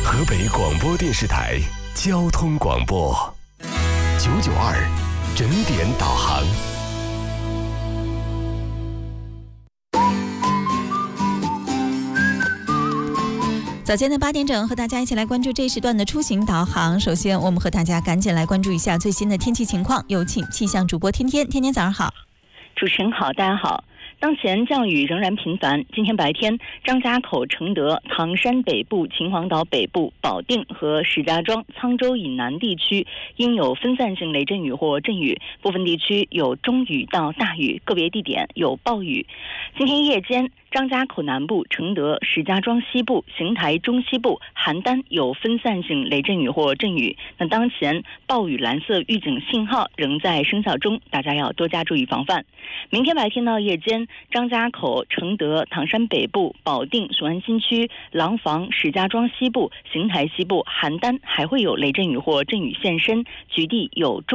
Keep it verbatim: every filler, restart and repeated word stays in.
河北广播电视台交通广播九九二整点导航。 早间的八点整，和大家一起来关注这一时段的出行导航。首先，我们和大家赶紧来关注一下最新的天气情况。有请气象主播天天，天天早上好。 主持人好，大家好。当前降雨仍然频繁，今天白天，张家口、承德、唐山北部、秦皇岛北部、保定和石家庄、沧州以南地区应有分散性雷阵雨或阵雨，部分地区有中雨到大雨，个别地点有暴雨。今天夜间，张家口南部、承德、石家庄西部、邢台中西部、邯郸有分散性雷阵雨或阵雨。那当前暴雨蓝色预警信号仍在生效中，大家要多加注意防范。明天白天到夜间，张家口、承德、唐山北部、保定、雄安新区、廊坊、石家庄西部、邢台西部、邯郸还会有雷阵雨或阵雨现身，局地有中